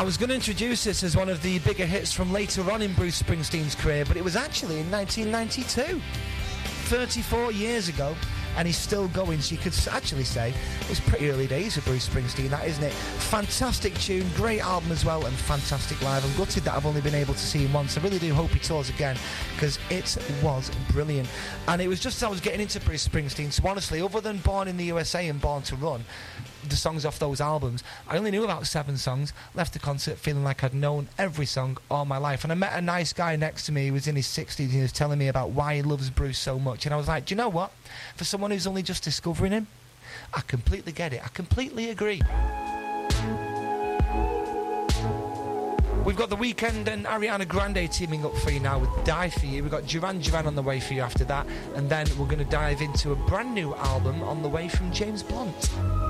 I was going to introduce this as one of the bigger hits from later on in Bruce Springsteen's career, but it was actually in 1992. 34 years ago, and he's still going, so you could actually say it's pretty early days for Bruce Springsteen, that, isn't it? Fantastic tune, great album as well, and fantastic live. I'm gutted that I've only been able to see him once. I really do hope he tours again, because it was brilliant. And it was just as I was getting into Bruce Springsteen, so honestly, other than Born in the USA and Born to Run, the songs off those albums, I only knew about 7 songs, left the concert feeling like I'd known every song all my life. And I met a nice guy next to me who was in his 60s, and he was telling me about why he loves Bruce so much, and I was like, do you know what? For someone who's only just discovering him, I completely get it. I completely agree. We've got The Weeknd and Ariana Grande teaming up for you now with Die For You. We've got Duran Duran on the way for you after that, and then we're going to dive into a brand new album on the way from James Blunt.